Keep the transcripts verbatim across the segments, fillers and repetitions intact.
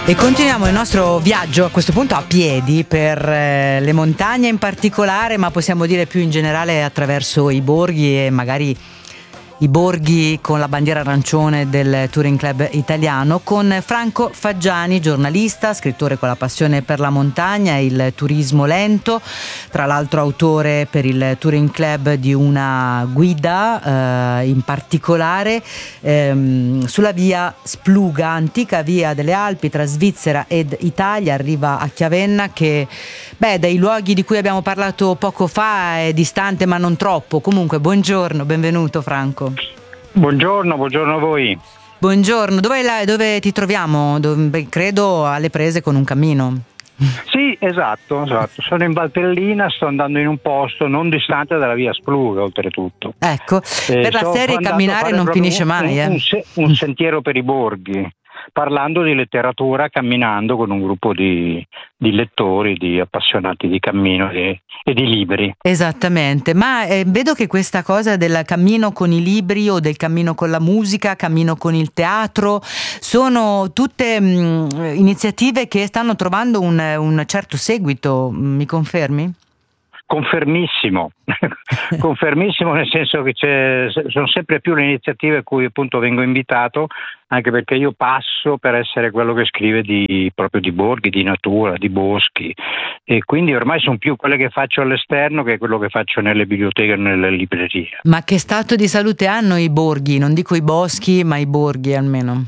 E continuiamo il nostro viaggio a questo punto a piedi per eh, le montagne in particolare, ma possiamo dire più in generale attraverso i borghi e magari i borghi con la bandiera arancione del Touring Club Italiano, con Franco Faggiani, giornalista, scrittore con la passione per la montagna e il turismo lento, tra l'altro autore per il Touring Club di una guida eh, in particolare ehm, sulla via Spluga, antica via delle Alpi tra Svizzera ed Italia, arriva a Chiavenna che beh, dai luoghi di cui abbiamo parlato poco fa è distante ma non troppo. Comunque buongiorno, benvenuto Franco. Buongiorno, buongiorno a voi. Buongiorno, dove, la, dove ti troviamo? Dove, credo alle prese con un cammino. Sì, esatto, esatto. Sono in Valtellina, sto andando in un posto non distante dalla via Spluga, oltretutto. Ecco, eh, per la serie camminare non finisce un, mai. Un, eh. un, un sentiero per i borghi, parlando di letteratura, camminando con un gruppo di, di lettori, di appassionati di cammino e, e di libri. Esattamente, ma eh, vedo che questa cosa del cammino con i libri o del cammino con la musica, cammino con il teatro, sono tutte mh, iniziative che stanno trovando un, un certo seguito, mi confermi? Confermissimo, confermissimo nel senso che c'è, sono sempre più le iniziative a cui appunto vengo invitato, anche perché io passo per essere quello che scrive di, proprio di borghi, di natura, di boschi, e quindi ormai sono più quelle che faccio all'esterno che quello che faccio nelle biblioteche e nelle librerie. Ma che stato di salute hanno i borghi? Non dico i boschi, ma i borghi almeno.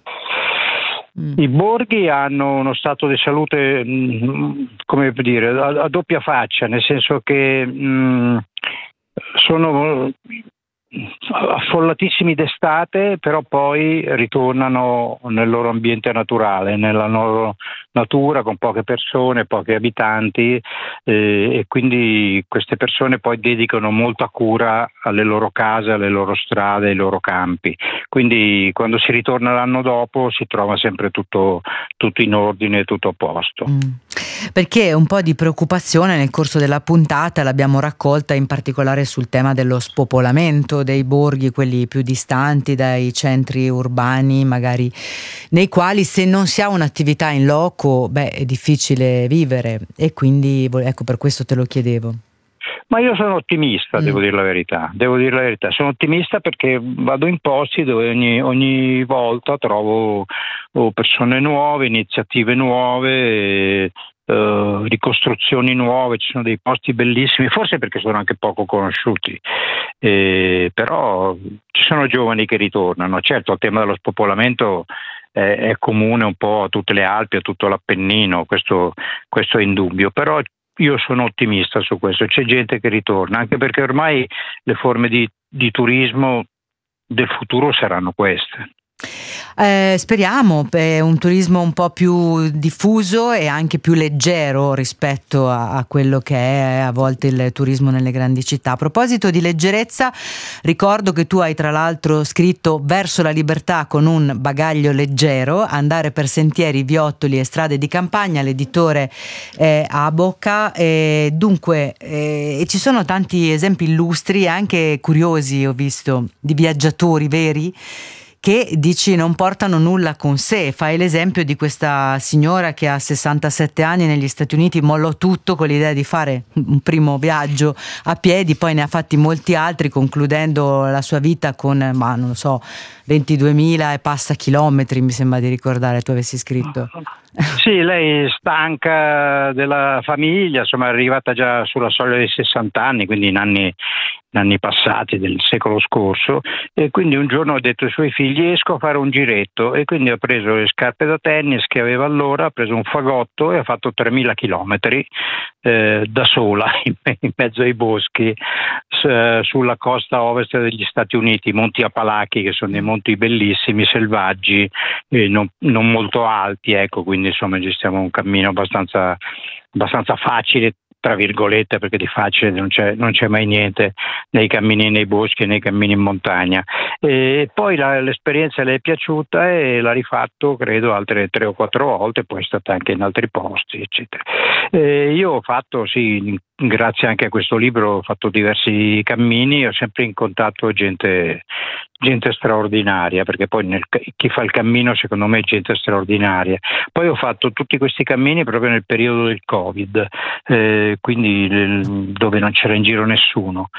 I borghi hanno uno stato di salute, come dire, a, a doppia faccia, nel senso che mh, sono affollatissimi d'estate, però poi ritornano nel loro ambiente naturale, nella loro natura, con poche persone, pochi abitanti, eh, e quindi queste persone poi dedicano molta cura alle loro case, alle loro strade, ai loro campi. Quindi quando si ritorna l'anno dopo si trova sempre tutto, tutto in ordine, tutto a posto. Mm. Perché un po' di preoccupazione nel corso della puntata l'abbiamo raccolta in particolare sul tema dello spopolamento dei borghi, quelli più distanti dai centri urbani, magari nei quali se non si ha un'attività in loco, beh, è difficile vivere, e quindi ecco, per questo te lo chiedevo. Ma io sono ottimista, mm. devo dire la verità, devo dire la verità, sono ottimista perché vado in posti dove ogni, ogni volta trovo oh, persone nuove, iniziative nuove, e, Uh, ricostruzioni nuove, ci sono dei posti bellissimi, forse perché sono anche poco conosciuti, eh, però ci sono giovani che ritornano. Certo, il tema dello spopolamento è, è comune un po' a tutte le Alpi, a tutto l'Appennino, questo, questo è indubbio, però io sono ottimista su questo, c'è gente che ritorna, anche perché ormai le forme di, di turismo del futuro saranno queste. Eh, speriamo per un turismo un po' più diffuso e anche più leggero rispetto a, a quello che è a volte il turismo nelle grandi città. A proposito di leggerezza, ricordo che tu hai tra l'altro scritto Verso la libertà con un bagaglio leggero, andare per sentieri, viottoli e strade di campagna, l'editore è Abocca, e dunque eh, ci sono tanti esempi illustri e anche curiosi, ho visto, di viaggiatori veri che dici non portano nulla con sé. Fai l'esempio di questa signora che a sessantasette anni negli Stati Uniti mollò tutto con l'idea di fare un primo viaggio a piedi, poi ne ha fatti molti altri, concludendo la sua vita con, ma non lo so, ventiduemila e passa chilometri, mi sembra di ricordare tu avessi scritto. Sì, lei stanca della famiglia, insomma è arrivata già sulla soglia dei sessanta anni, quindi in anni, in anni passati del secolo scorso, e quindi un giorno ha detto ai suoi figli esco a fare un giretto, e quindi ha preso le scarpe da tennis che aveva allora, ha preso un fagotto e ha fatto tremila chilometri eh, da sola in, in mezzo ai boschi s- sulla costa ovest degli Stati Uniti, i Monti Appalachi, che sono dei monti bellissimi, selvaggi, eh, non, non molto alti, ecco, quindi insomma gestiamo un cammino abbastanza, abbastanza facile, tra virgolette, perché di facile non c'è, non c'è mai niente nei cammini nei boschi e nei cammini in montagna. E poi la, l'esperienza le è piaciuta e l'ha rifatto credo altre tre o quattro volte, poi è stata anche in altri posti, eccetera. Eh, io ho fatto, sì, grazie anche a questo libro, ho fatto diversi cammini, ho sempre incontrato gente, gente straordinaria, perché poi nel, chi fa il cammino secondo me è gente straordinaria. Poi ho fatto tutti questi cammini proprio nel periodo del Covid, eh, quindi dove non c'era in giro nessuno,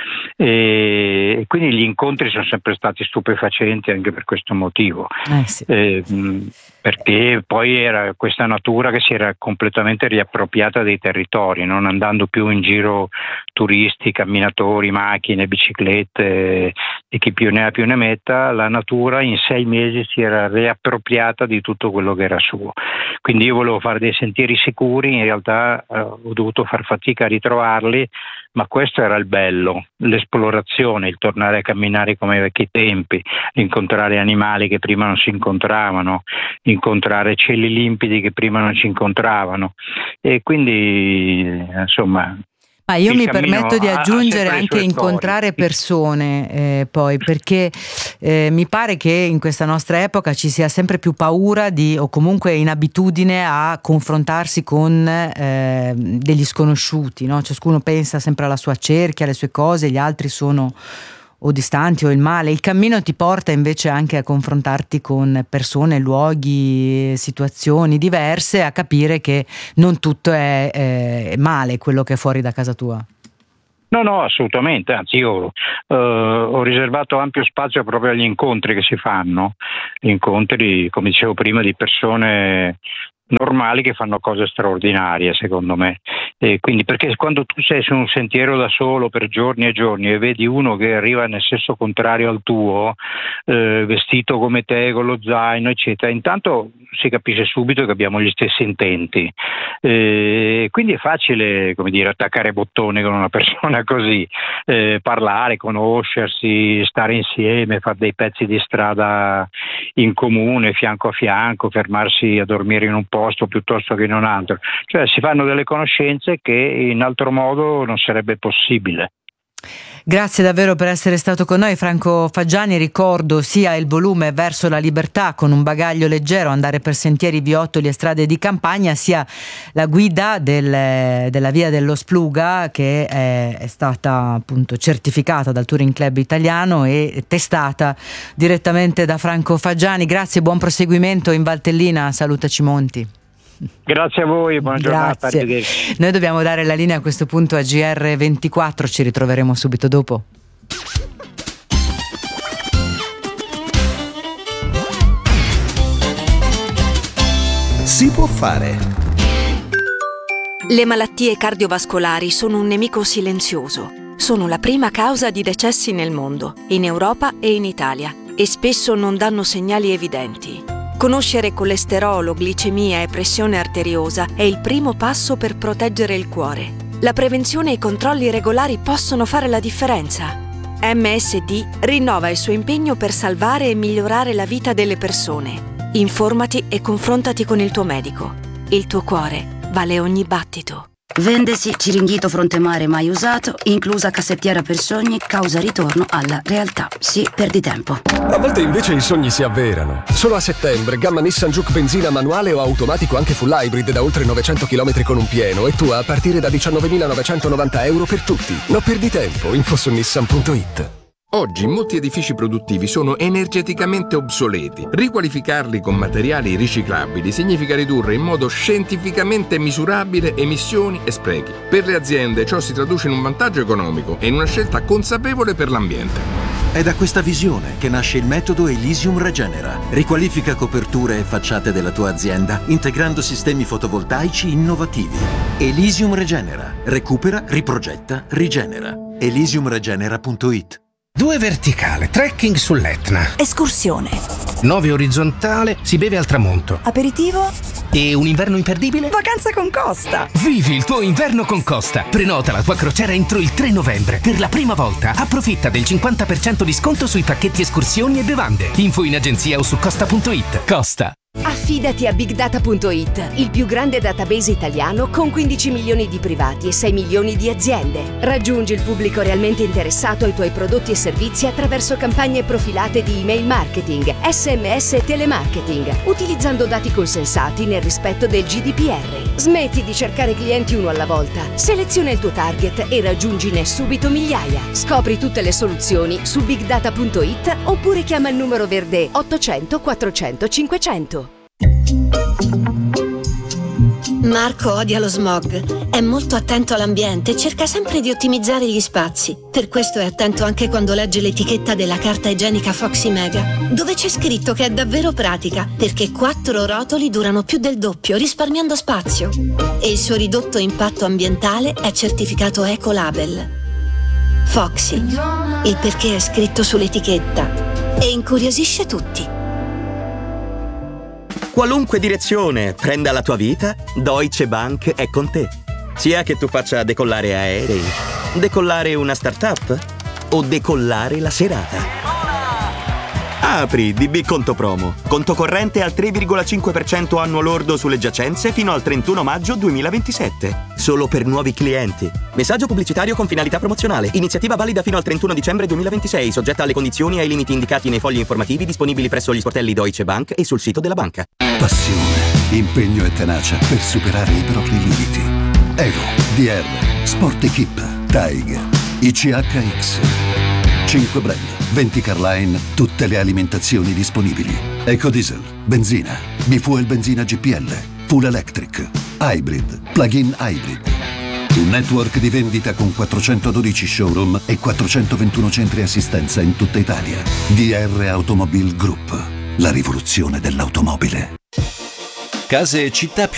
e quindi gli incontri sono sempre stati stupefacenti anche per questo motivo, eh sì. eh, perché poi era questa natura che si era completamente riappropriata dei territori, non andando più in giro turisti, camminatori, macchine, biciclette e chi più ne ha più ne metta. La natura in sei mesi si era riappropriata di tutto quello che era suo. Quindi io volevo fare dei sentieri sicuri, in realtà eh, ho dovuto far fatica a ritrovarli, ma questo era il bello, l'esplorazione, il tornare a camminare come ai vecchi tempi, incontrare animali che prima non si incontravano, incontrare cieli limpidi che prima non si incontravano, e quindi insomma. Ma io mi permetto di aggiungere anche incontrare persone, eh, poi, perché eh, mi pare che in questa nostra epoca ci sia sempre più paura di, o comunque inabitudine a confrontarsi con eh, degli sconosciuti, no? Ciascuno pensa sempre alla sua cerchia, alle sue cose, gli altri sono o distanti o il male. Il cammino ti porta invece anche a confrontarti con persone, luoghi, situazioni diverse, a capire che non tutto è, è male quello che è fuori da casa tua. No, no, assolutamente, anzi io eh, ho riservato ampio spazio proprio agli incontri che si fanno, incontri, come dicevo prima, di persone normali che fanno cose straordinarie, secondo me. E quindi, perché quando tu sei su un sentiero da solo per giorni e giorni e vedi uno che arriva nel senso contrario al tuo, eh, vestito come te, con lo zaino, eccetera, intanto si capisce subito che abbiamo gli stessi intenti. E quindi è facile, come dire, attaccare bottone con una persona così, eh, parlare, conoscersi, stare insieme, fare dei pezzi di strada in comune, fianco a fianco, fermarsi a dormire in un posto piuttosto che in un altro. Cioè si fanno delle conoscenze che in altro modo non sarebbe possibile. Grazie davvero per essere stato con noi, Franco Faggiani. Ricordo sia il volume Verso la libertà, con un bagaglio leggero, andare per sentieri, viottoli e strade di campagna, sia la guida del, della Via dello Spluga, che è, è stata appunto certificata dal Touring Club italiano e testata direttamente da Franco Faggiani. Grazie, buon proseguimento in Valtellina, salutaci Monti. Grazie a voi, buona giornata, arrivederci. Noi dobbiamo dare la linea a questo punto a G R ventiquattro, ci ritroveremo subito dopo. Si può fare. Le malattie cardiovascolari sono un nemico silenzioso. Sono la prima causa di decessi nel mondo, in Europa e in Italia, e spesso non danno segnali evidenti. Conoscere colesterolo, glicemia e pressione arteriosa è il primo passo per proteggere il cuore. La prevenzione e i controlli regolari possono fare la differenza. M S D rinnova il suo impegno per salvare e migliorare la vita delle persone. Informati e confrontati con il tuo medico. Il tuo cuore vale ogni battito. Vendesi Ciringhito Frontemare mai usato, inclusa cassettiera per sogni, causa ritorno alla realtà. Sì, perdi tempo. A volte invece i sogni si avverano. Solo a settembre, gamma Nissan Juke benzina manuale o automatico anche full hybrid da oltre novecento chilometri con un pieno e tua a partire da diciannovemilanovancentonovanta euro per tutti. Non perdi tempo, info su nissan punto it. Oggi molti edifici produttivi sono energeticamente obsoleti. Riqualificarli con materiali riciclabili significa ridurre in modo scientificamente misurabile emissioni e sprechi. Per le aziende ciò si traduce in un vantaggio economico e in una scelta consapevole per l'ambiente. È da questa visione che nasce il metodo Elysium Regenera. Riqualifica coperture e facciate della tua azienda integrando sistemi fotovoltaici innovativi. Elysium Regenera. Recupera, riprogetta, rigenera. elysium regenera punto it. Due verticale, trekking sull'Etna. Escursione. Nove orizzontale, si beve al tramonto. Aperitivo. E un inverno imperdibile? Vacanza con Costa. Vivi il tuo inverno con Costa. Prenota la tua crociera entro il tre novembre. Per la prima volta approfitta del cinquanta per cento di sconto sui pacchetti escursioni e bevande. Info in agenzia o su costa punto it. Costa. Affidati a big data punto it, il più grande database italiano con quindici milioni di privati e sei milioni di aziende. Raggiungi il pubblico realmente interessato ai tuoi prodotti e servizi attraverso campagne profilate di email marketing, S M S e telemarketing, utilizzando dati consensati nel rispetto del G D P R. Smetti di cercare clienti uno alla volta. Seleziona il tuo target e raggiungine subito migliaia. Scopri tutte le soluzioni su big data punto it oppure chiama il numero verde ottocento quattrocento cinquecento. Marco odia lo smog, è molto attento all'ambiente e cerca sempre di ottimizzare gli spazi. Per questo è attento anche quando legge l'etichetta della carta igienica Foxy Mega, dove c'è scritto che è davvero pratica, perché quattro rotoli durano più del doppio, risparmiando spazio. E il suo ridotto impatto ambientale è certificato Ecolabel. Foxy, il perché è scritto sull'etichetta e incuriosisce tutti. Qualunque direzione prenda la tua vita, Deutsche Bank è con te. Sia che tu faccia decollare aerei, decollare una startup o decollare la serata. Apri D B Conto Promo. Conto corrente al tre virgola cinque per cento annuo lordo sulle giacenze fino al trentuno maggio duemilaventisette. Solo per nuovi clienti. Messaggio pubblicitario con finalità promozionale. Iniziativa valida fino al trentuno dicembre duemilaventisei, soggetta alle condizioni e ai limiti indicati nei fogli informativi disponibili presso gli sportelli Deutsche Bank e sul sito della banca. Passione, impegno e tenacia per superare i propri limiti. Evo, D R, Sport Equip, Tiger, I C H X. cinque brand, venti Carline, tutte le alimentazioni disponibili. Ecodiesel, benzina, bifuel benzina G P L, full electric, hybrid, plug-in hybrid. Un network di vendita con quattrocentododici showroom e quattrocentoventuno centri assistenza in tutta Italia. D R Automobile Group, la rivoluzione dell'automobile. Case e città